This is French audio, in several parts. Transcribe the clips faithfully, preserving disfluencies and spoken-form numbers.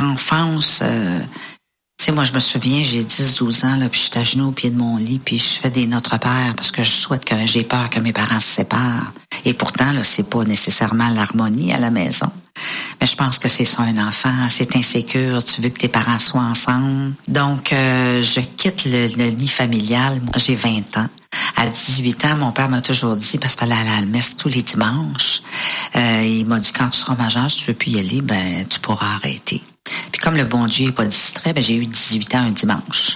enfance, euh, tu sais, moi, je me souviens, j'ai dix douze ans, là, puis je suis à genoux au pied de mon lit, puis je fais des Notre Père parce que je souhaite que j'ai peur que mes parents se séparent. Et pourtant, là, c'est pas nécessairement l'harmonie à la maison. Mais je pense que c'est ça, un enfant. C'est insécure. Tu veux que tes parents soient ensemble. Donc, euh, je quitte le, le lit familial. Moi, j'ai vingt ans. À dix-huit ans, mon père m'a toujours dit, parce qu'il fallait aller à la messe tous les dimanches, euh, il m'a dit, quand tu seras majeur, si tu veux plus y aller, ben, tu pourras arrêter. Puis comme le bon Dieu n'est pas distrait, ben, j'ai eu dix-huit ans un dimanche.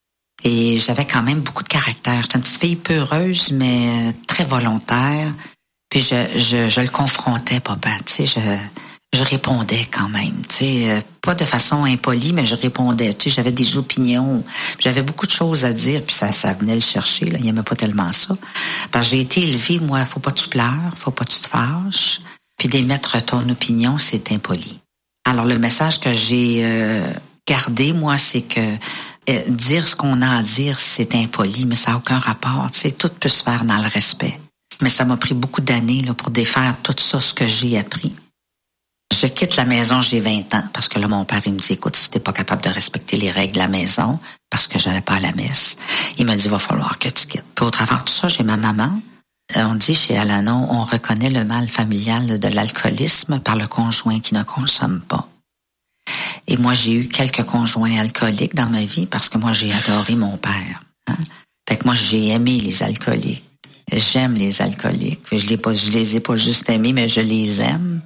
Et j'avais quand même beaucoup de caractère. J'étais une petite fille peureuse, mais très volontaire. Puis je, je, je le confrontais, papa. Tu sais, je, je répondais quand même. Tu sais, pas de façon impolie, mais je répondais. Tu sais, j'avais des opinions. J'avais beaucoup de choses à dire, puis ça, ça venait le chercher. Là, il aimait pas tellement ça. Parce que j'ai été élevée, moi, faut pas que tu pleures, faut pas que tu te fâches. Puis d'émettre ton opinion, c'est impoli. Alors le message que j'ai euh, gardé, moi, c'est que euh, dire ce qu'on a à dire, c'est impoli, mais ça n'a aucun rapport. Tu sais, tout peut se faire dans le respect. Mais ça m'a pris beaucoup d'années là, pour défaire tout ça, ce que j'ai appris. Je quitte la maison, j'ai vingt ans, parce que là, mon père, il me dit, écoute, si t'es pas capable de respecter les règles de la maison, parce que j'allais pas à la messe, il m'a dit, il va falloir que tu quittes. Puis au travers de tout ça, j'ai ma maman. Euh, on dit chez Alanon, on reconnaît le mal familial de l'alcoolisme par le conjoint qui ne consomme pas. Et moi, j'ai eu quelques conjoints alcooliques dans ma vie, parce que moi, j'ai adoré mon père. Hein? Fait que moi, j'ai aimé les alcooliques. J'aime les alcooliques. Je les, pas, je les ai pas juste aimés, mais je les aime.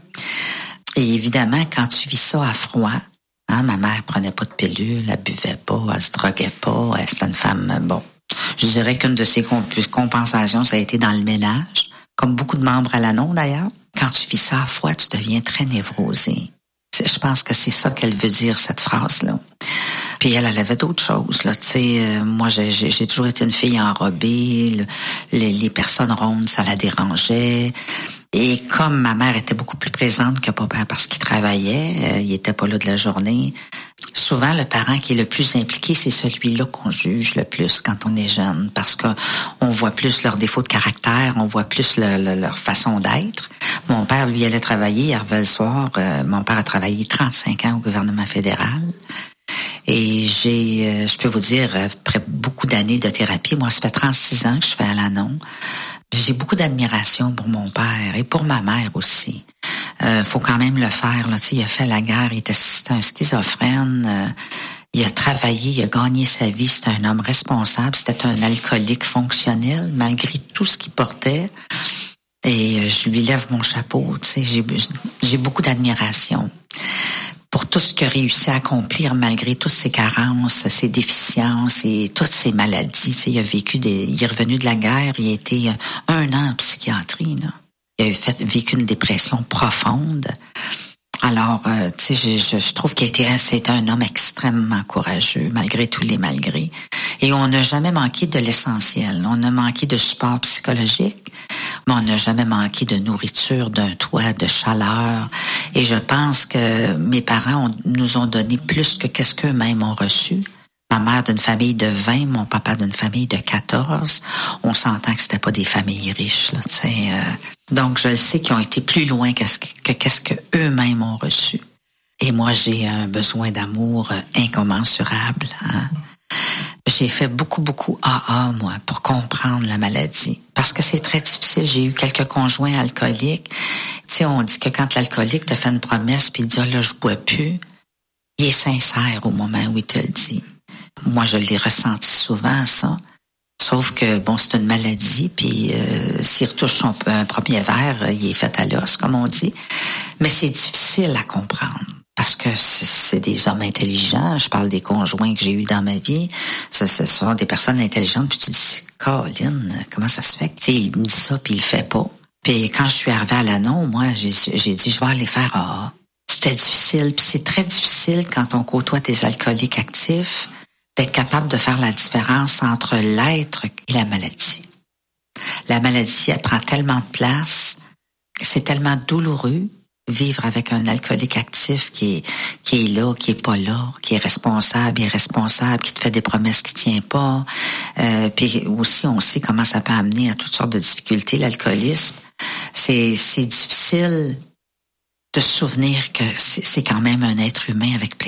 Et évidemment, quand tu vis ça à froid, hein, ma mère prenait pas de pilule, elle buvait pas, elle se droguait pas, elle, c'était une femme, bon. Je dirais qu'une de ses compensations, ça a été dans le ménage, comme beaucoup de membres à l'A N O d'ailleurs. Quand tu vis ça à froid, tu deviens très névrosé. Je pense que c'est ça qu'elle veut dire, cette phrase-là. Puis elle, elle avait d'autres choses, là. Tu sais, euh, moi, j'ai, j'ai toujours été une fille enrobée. Le, les, les personnes rondes, ça la dérangeait. Et comme ma mère était beaucoup plus présente que papa parce qu'il travaillait, euh, il était pas là de la journée. Souvent, le parent qui est le plus impliqué, c'est celui-là qu'on juge le plus quand on est jeune, parce que on voit plus leurs défauts de caractère, on voit plus le, le, leur façon d'être. Mon père, lui, allait travailler, il revenait le soir. Euh, mon père a travaillé trente-cinq ans au gouvernement fédéral. Et j'ai, euh, je peux vous dire, après beaucoup d'années de thérapie, moi, ça fait trente-six ans que je fais à l'A N O. J'ai beaucoup d'admiration pour mon père et pour ma mère aussi. Euh, faut quand même le faire, là. Tu sais, il a fait la guerre, il était, c'était un schizophrène. Euh, il a travaillé, il a gagné sa vie. C'était un homme responsable. C'était un alcoolique fonctionnel, malgré tout ce qu'il portait. Et je lui lève mon chapeau. Tu sais, j'ai, j'ai beaucoup d'admiration pour tout ce qu'il a réussi à accomplir malgré toutes ses carences, ses déficiences et toutes ses maladies. Tu sais, il a vécu des, il est revenu de la guerre, il a été un an en psychiatrie, là. Il a fait, vécu une dépression profonde. Alors, euh, tu sais, je, je, je trouve qu'il était, c'était un homme extrêmement courageux, malgré tous les malgrés. Et on n'a jamais manqué de l'essentiel. On a manqué de support psychologique, mais on n'a jamais manqué de nourriture, d'un toit, de chaleur. Et je pense que mes parents ont, nous ont donné plus que qu'est-ce qu'eux-mêmes ont reçu. Ma mère d'une famille de vingt, mon papa d'une famille de quatorze. On s'entend que c'était pas des familles riches, là, tu sais. Euh, donc, je le sais qu'ils ont été plus loin que, que qu'est-ce que eux-mêmes ont reçu. Et moi, j'ai un besoin d'amour incommensurable. Hein? J'ai fait beaucoup, beaucoup A A, moi, pour comprendre la maladie. Parce que c'est très difficile. J'ai eu quelques conjoints alcooliques. Tu sais, on dit que quand l'alcoolique te fait une promesse puis il dit « Ah là, je bois plus », il est sincère au moment où il te le dit. Moi, je l'ai ressenti souvent, ça. Sauf que, bon, c'est une maladie, puis euh, s'il retouche son un premier verre, il est fait à l'os, comme on dit. Mais c'est difficile à comprendre, parce que c'est des hommes intelligents. Je parle des conjoints que j'ai eus dans ma vie. Ce, ce sont des personnes intelligentes, puis tu te dis, Colin, comment ça se fait? Tu sais, il me dit ça, puis il le fait pas. Puis quand je suis arrivée à l'A N O, moi, j'ai, j'ai dit, je vais aller faire A A. C'était difficile, puis c'est très difficile quand on côtoie des alcooliques actifs, d'être capable de faire la différence entre l'être et la maladie. La maladie, elle prend tellement de place, c'est tellement douloureux vivre avec un alcoolique actif qui est, qui est là, qui est pas là, qui est responsable, irresponsable, qui te fait des promesses qui tient pas. Euh, puis aussi, on sait comment ça peut amener à toutes sortes de difficultés, l'alcoolisme. C'est, c'est difficile de se souvenir que c'est, c'est quand même un être humain avec plein